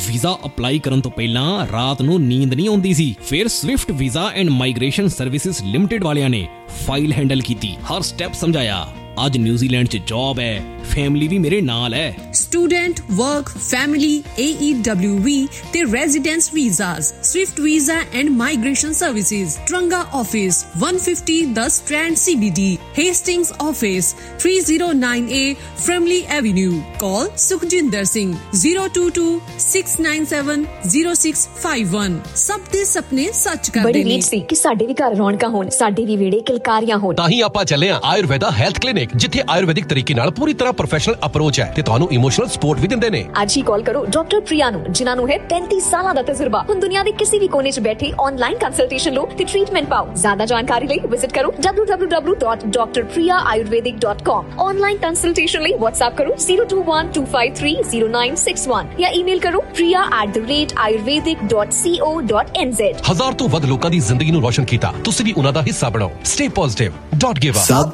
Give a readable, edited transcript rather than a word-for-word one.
Visa apply ਕਰਨ ਤੋਂ ਪਹਿਲਾਂ ਰਾਤ ਨੂੰ ਨੀਂਦ ਨਹੀਂ ਆਉਂਦੀ ਸੀ। ਫਿਰ Swift visa and migration services limited ਵਾਲਿਆਂ ਨੇ ਫਾਈਲ ਹੈਂਡਲ ਕੀਤੀ, ਹਰ ਸਟੈਪ ਸਮਝਾਇਆ। ਅੱਜ ਨਿਊਜ਼ੀਲੈਂਡ 'ਚ ਜੌਬ ਹੈ, ਫੈਮਿਲੀ ਵੀ ਮੇਰੇ ਨਾਲ ਹੈ। Student, work, family, AEWV ਤੇ residence visas, Swift Visa and Migration Services, Trunga Office, 150 The Strand CBD, Hastings Office, 309A Frimley Avenue. Call Sukhjinder Singh, 022-697-0651. ਸਭ ਦੇ ਸੁਪਨੇ ਸੱਚ ਕਰਦੇ ਨੇ। ਬੜੀ ਨੀਡ ਸੀ ਕਿ ਸਾਡੇ ਵੀ ਘਰ ਰੌਣਕਾਂ ਹੋਣ, ਸਾਡੇ ਵੀ ਵਿਹੜੇ ਕਿਲਕਾਰੀਆਂ ਹੋਣ। ਤਾਂ ਹੀ ਆਪਾਂ ਚੱਲੇ ਆਂ ਆਯੁਰਵੇਦਾ ਹੈਲਥ ਕਲੀਨਿਕ, ਜਿੱਥੇ ਆਯੁਰਵੈਦਿਕ ਤਰੀਕੇ ਨਾਲ ਪੂਰੀ ਤਰ੍ਹਾਂ ਪ੍ਰੋਫੈਸ਼ਨਲ ਅਪਰੋਚ ਹੈ ਤੇ ਤੁਹਾਨੂੰ ਇਮੋਸ਼ਨਲ ਸਪੋਰਟ ਵੀ ਦਿੰਦੇ ਨੇ। ਅੱਜ ਹੀ ਕਾਲ ਕਰੋ ਡਾਕਟਰ ਪ੍ਰਿਆ ਨੂੰ, ਜਿਨ੍ਹਾਂ ਨੂੰ ਹੈ 35 ਸਾਲਾਂ ਦਾ ਤਜਰਬਾ। ਹੁਣ ਦੁਨੀਆ ਦੇ ਕਿਸੇ ਵੀ ਕੋਨੇ 'ਚ ਬੈਠੇ ਆਨਲਾਈਨ ਕੰਸਲਟੇਸ਼ਨ ਲਓ ਤੇ ਟ੍ਰੀਟਮੈਂਟ ਪਾਓ। ਜ਼ਿਆਦਾ ਜਾਣਕਾਰੀ ਲਈ ਵਿਜ਼ਿਟ ਕਰੋ www.drpriyaayurvedic.com। ਆਨਲਾਈਨ ਕੰਸਲਟੇਸ਼ਨ ਲਈ WhatsApp ਕਰੋ 021-253-0961 ਜਾਂ ਈਮੇਲ ਕਰੋ priya@ayurvedic.co.nz। 1000 ਤੋਂ ਵੱਧ ਲੋਕਾਂ ਦੀ ਜ਼ਿੰਦਗੀ ਨੂੰ ਰੋਸ਼ਨ ਕੀਤਾ, ਤੁਸੀਂ ਵੀ ਉਹਨਾਂ ਦਾ ਹਿੱਸਾ ਬਣੋ। Stay positive. Don't give up.